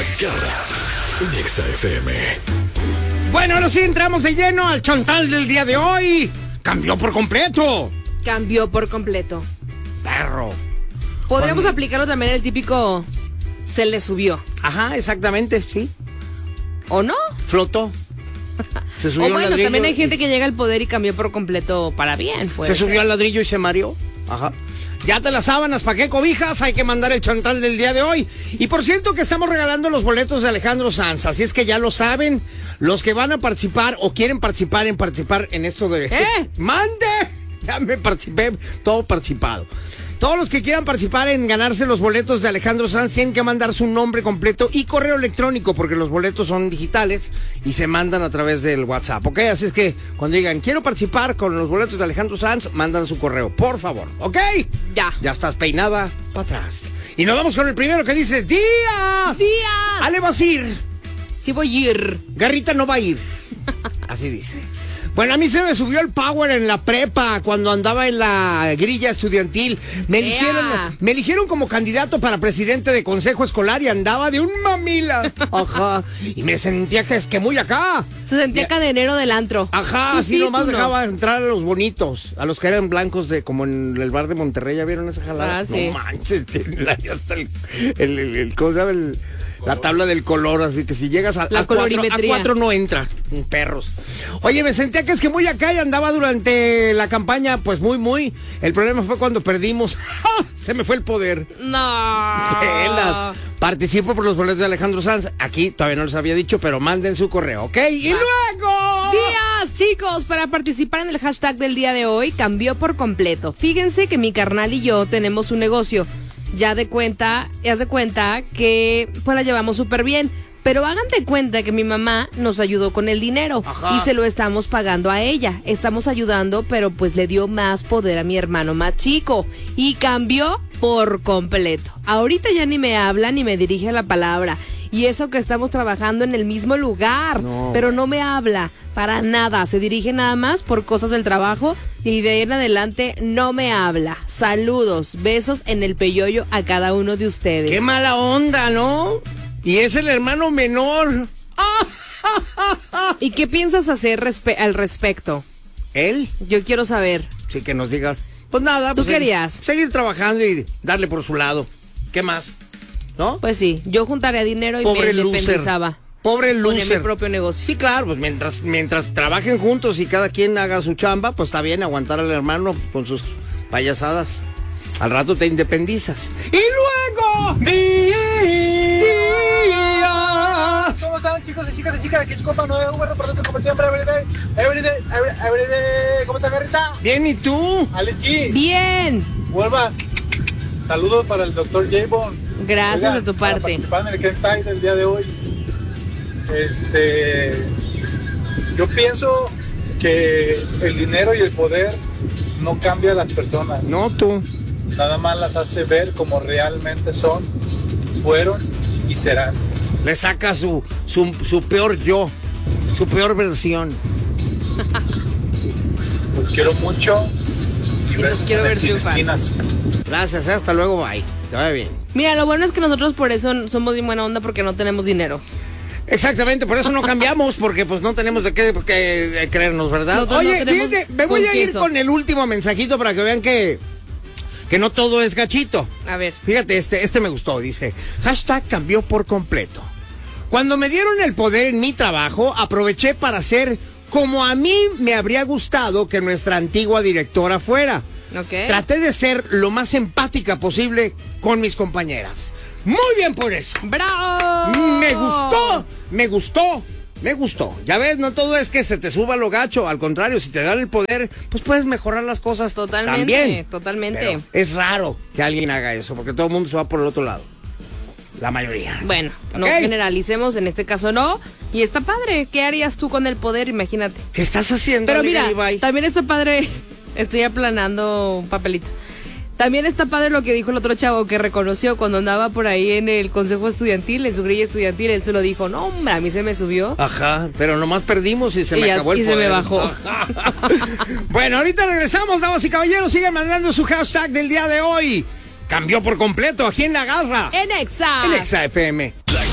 Garra en Exa FM. Bueno, ahora sí entramos de lleno al chantal del día de hoy. Cambió por completo. Cambió por completo. Perro. Podríamos aplicarlo también el típico se le subió. Ajá, exactamente, sí. ¿O no? Flotó. Se subió O bueno, al ladrillo. también hay gente que llega al poder y cambió por completo para bien. Se subió al ladrillo y se mareó. Ajá. Ya te las sábanas, ¿para qué cobijas? Hay que mandar el chantal del día de hoy. Y por cierto que estamos regalando los boletos de Alejandro Sanz. Así es que ya lo saben, los que van a participar o quieren participar en esto de... ¡Mande! Ya me participé, todo participado. Todos los que quieran participar en ganarse los boletos de Alejandro Sanz tienen que mandar su nombre completo y correo electrónico, porque los boletos son digitales y se mandan a través del WhatsApp, ¿ok? Así es que cuando digan, quiero participar con los boletos de Alejandro Sanz, mandan su correo, por favor, ¿ok? Ya. Ya estás peinada para atrás. Y nos vamos con el primero que dice, ¡Díaz! ¡Díaz! Ale vas a ir. Sí voy a ir. Garrita no va a ir. Así dice. Bueno, a mí se me subió el power en la prepa cuando andaba en la grilla estudiantil. Me eligieron como candidato para presidente de consejo escolar y andaba de un mamila. Ajá. Y me sentía que es que muy acá. Se sentía cadenero del antro. Ajá, así sí, nomás no. dejaba entrar a los bonitos, a los que eran blancos de como en el bar de Monterrey. ¿Ya vieron esa jalada? Ah, sí. No manches, ya está ¿cómo se llama? La tabla del color, así que si llegas a 4 no entra, perros. Oye, me sentía que es que muy acá y andaba durante la campaña, pues muy. El problema fue cuando perdimos. ¡Ja! Se me fue el poder. No. Telas. Participo por los boletos de Alejandro Sanz. Aquí todavía no les había dicho, pero manden su correo, ¿ok? Y luego... Días, chicos, para participar en el hashtag del día de hoy, cambió por completo. Fíjense que mi carnal y yo tenemos un negocio. Haz de cuenta que pues la llevamos súper bien. Pero hagan de cuenta que mi mamá nos ayudó con el dinero. Ajá. Y se lo estamos pagando a ella. Estamos ayudando, pero pues le dio más poder a mi hermano más chico. Y cambió por completo. Ahorita ya ni me habla ni me dirige la palabra. Y eso que estamos trabajando en el mismo lugar. No. Pero no me habla para nada. Se dirige nada más por cosas del trabajo. Y de ahí en adelante no me habla. Saludos, besos en el peyoyo a cada uno de ustedes. ¡Qué mala onda!, ¿no? Y es el hermano menor. ¿Y qué piensas hacer al respecto? ¿Él? Yo quiero saber. Sí, que nos diga. Pues nada. ¿Tú querías? Seguir trabajando y darle por su lado. ¿Qué más? ¿No? Pues sí, yo juntaría dinero y me independizaba. Pobre loser. Ponía mi propio negocio. Sí, claro, pues mientras trabajen juntos y cada quien haga su chamba, pues está bien aguantar al hermano con sus payasadas. Al rato te independizas. ¡Y luego! ¡Díaz! ¿Cómo están, chicos y chicas? Aquí es compa nuevo, reportando como siempre. Everyday. ¿Cómo está, Garrita? Bien, ¿y tú? Alechi. Bien. Vuelva. Saludos para el doctor J-Bone. Gracias. Oiga, de tu parte. Participar en el hashtag del día de hoy. Yo pienso que el dinero y el poder no cambia a las personas. No, tú. Nada más las hace ver como realmente son, fueron y serán. Le saca su peor yo, su peor versión. Los quiero mucho y besos quiero en ver Sin Esquinas. Gracias, hasta luego, bye. Te va bien. Mira, lo bueno es que nosotros por eso somos bien buena onda, porque no tenemos dinero. Exactamente, por eso no cambiamos, porque pues no tenemos de qué creernos, ¿verdad? Nosotros Oye, no fíjense, me voy a ir con el último mensajito para que vean que no todo es gachito. A ver. Fíjate, este me gustó, dice, hashtag cambió por completo. Cuando me dieron el poder en mi trabajo, aproveché para ser como a mí me habría gustado que nuestra antigua directora fuera. Okay. Traté de ser lo más empática posible con mis compañeras. Muy bien por eso. ¡Bravo! Me gustó. Ya ves, no todo es que se te suba lo gacho. Al contrario, si te dan el poder, pues puedes mejorar las cosas también. Totalmente. Pero es raro que alguien haga eso, porque todo el mundo se va por el otro lado. La mayoría. Bueno, no generalicemos, en este caso no. Y está padre. ¿Qué harías tú con el poder? Imagínate. ¿Qué estás haciendo? Pero mira, también está padre. Estoy aplanando un papelito. También está padre lo que dijo el otro chavo, que reconoció cuando andaba por ahí en el consejo estudiantil, en su grilla estudiantil, él solo dijo, no, hombre, a mí se me subió. Ajá, pero nomás perdimos y se me acabó el poder. Y se me bajó. Bueno, ahorita regresamos, damas y caballeros, sigan mandando su hashtag del día de hoy. Cambió por completo aquí en La Garra. En Exa FM.